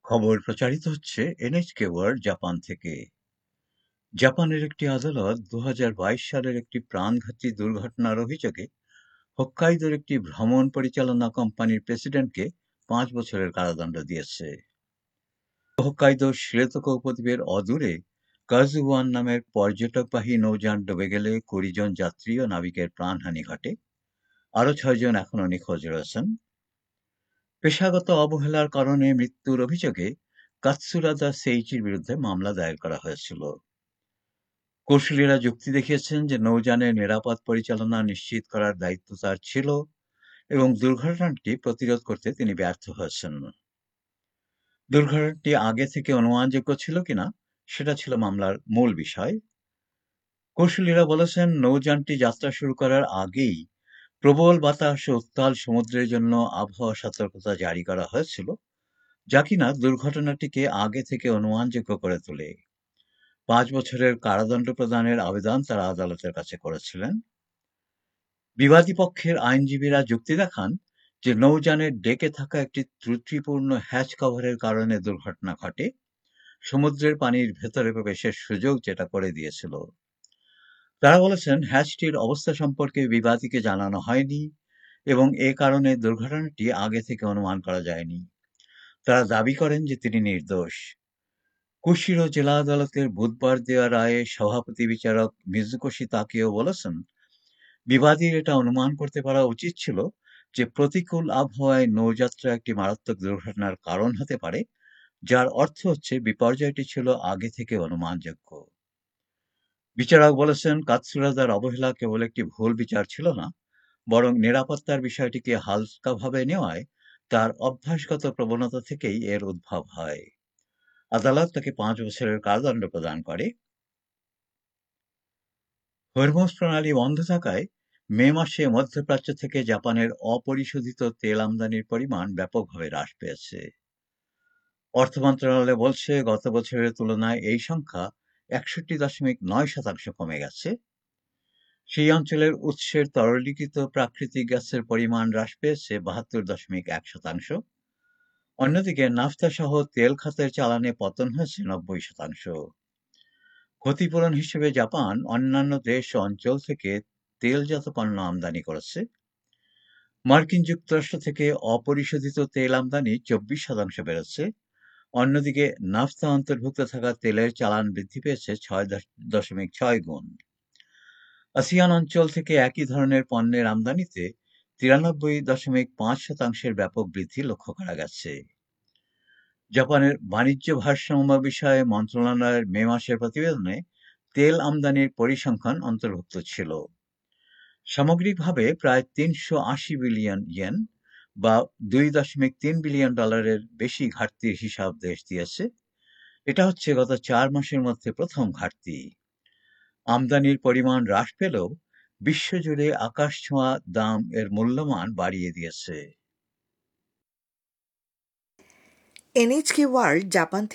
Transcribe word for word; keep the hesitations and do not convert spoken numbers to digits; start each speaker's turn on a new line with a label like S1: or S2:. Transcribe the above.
S1: খবর প্রচারিত হচ্ছে এনএইচকে ওয়ার্ল্ড জাপান থেকে। জাপানের একটি আদালত দু হাজার বাইশ সালের একটি প্রাণঘাতী দুর্ঘটনার অভিযোগে হোক্কাইদোর একটি ভ্রমণ পরিচালনা কোম্পানির প্রেসিডেন্টকে পাঁচ বছরের কারাদণ্ড দিয়েছে। হোক্কাইদোর শিরেতোকা উপদ্বীপের অদূরে কাজুওয়ান নামের পর্যটকবাহী নৌযান ডুবে গেলে কুড়ি জন যাত্রী ও নাবিকের প্রাণহানি ঘটে। আরও ছয়জন এখনও নিখোঁজ রয়েছেন। পেশাগত অবহেলার কারণে মৃত্যুর অভিযোগে কাতসুরাদা সেইচির বিরুদ্ধে মামলা দায়ের করা হয়েছিল। কৌশলীরা যুক্তি দেখিয়েছেন যে নৌযানের নিরাপদ পরিচালনা নিশ্চিত করার দায়িত্ব তার ছিল এবং দুর্ঘটনাটি প্রতিরোধ করতে তিনি ব্যর্থ হয়েছেন। দুর্ঘটনাটি আগে থেকে অনুমানযোগ্য ছিল কিনা সেটা ছিল মামলার মূল বিষয়। কৌশলীরা বলেছেন, নৌযানটি যাত্রা শুরু করার আগেই প্রবল বাতাস ও উত্তাল সমুদ্রের জন্য আবহাওয়া সতর্কতা জারি করা হয়েছিল, যা কিনা দুর্ঘটনাটিকে আগে থেকে অনুমানযোগ্য করে তোলে। পাঁচ বছরের কারাদণ্ড প্রদানের আবেদন তারা আদালতের কাছে করেছিলেন। বিবাদী পক্ষের আইনজীবীরা যুক্তি দেখান যে নৌযানের ডেকে থাকা একটি ত্রুটিপূর্ণ হ্যাচ কভারের কারণে দুর্ঘটনা ঘটে, সমুদ্রের পানির ভেতরে প্রবেশের সুযোগ যেটা করে দিয়েছিল। তারা বলেছেন, হ্যাচটির অবস্থা সম্পর্কে বিবাদীকে জানানো হয়নি এবং এ কারণে দুর্ঘটনাটি আগে থেকে অনুমান করা যায়নি। তারা দাবি করেন যে তিনি নির্দোষ। কুশিরো জেলা আদালতের বুধবার দেওয়া রায়ে সভাপতি বিচারক মিজুকোশি তাকিও বলেছেন, বিবাদীর এটা অনুমান করতে পারা উচিত ছিল যে প্রতিকূল আবহাওয়ায় নৌযাত্রা একটি মারাত্মক দুর্ঘটনার কারণ হতে পারে, যার অর্থ হচ্ছে বিপর্যয়টি ছিল আগে থেকে অনুমানযোগ্য। বিচারক বলেছেন, কাতসুরাদার অবহেলা কেবল একটি ভুল বিচার ছিল না, বরং নিরাপত্তার বিষয়টিকে হালকাভাবে নেওয়ায় তার অভ্যাসগত প্রবণতা থেকেই এর উদ্ভব হয়। আদালত তাকে পাঁচ বছরের কারাদণ্ড প্রদান করে। হরমুজ প্রণালী বন্ধ থাকায় মে মাসে মধ্যপ্রাচ্য থেকে জাপানের অপরিশোধিত তেল আমদানির পরিমাণ ব্যাপকভাবে হ্রাস পেয়েছে। অর্থ মন্ত্রণালয় বলছে, গত বছরের তুলনায় এই সংখ্যা একষট্টি দশমিক নয় শতাংশ কমে গেছে। সেই অঞ্চলের উৎসের তরলীকৃত প্রাকৃতিক গ্যাসের পরিমাণ হ্রাস পেয়েছে বাহাত্তর দশমিক এক শতাংশ। অন্যদিকে নাফতা সহ তেল খাতের চালানে পতন হয়েছে নব্বই শতাংশ। ক্ষতিপূরণ হিসেবে জাপান অন্যান্য দেশ ও অঞ্চল থেকে তেলজাত পণ্য আমদানি করেছে। মার্কিন যুক্তরাষ্ট্র থেকে অপরিশোধিত তেল আমদানি চব্বিশ শতাংশ বেড়েছে। অন্যদিকে নাফতা অন্তর্ভুক্ত থাকা তেলের চালান বৃদ্ধি পেয়েছে ছয় দশমিক ছয় গুণ। আসিয়ান অঞ্চল থেকে একই ধরনের পণ্যের আমদানিতে তিরানব্বই দশমিক পাঁচ শতাংশের ব্যাপক বৃদ্ধি লক্ষ্য করা গেছে। জাপানের বাণিজ্য ভারসাম্য বিষয়ে মন্ত্রণালয়ের মে মাসের প্রতিবেদনে তেল আমদানির পরিসংখ্যান অন্তর্ভুক্ত ছিল। সামগ্রিকভাবে প্রায় তিনশো আশি বিলিয়ন ইয়েন বা দুই দশমিক তিন বিলিয়ন ডলারের বেশি ঘাটতির হিসাব দেশ দিয়েছে। এটা হচ্ছে গত চার মাসের মধ্যে প্রথম ঘাটতি। আমদানির পরিমাণ হ্রাস পেলেও বিশ্বজুড়ে আকাশছোঁয়া দাম এর মূল্যমান বাড়িয়ে দিয়েছে।
S2: NHK world Japan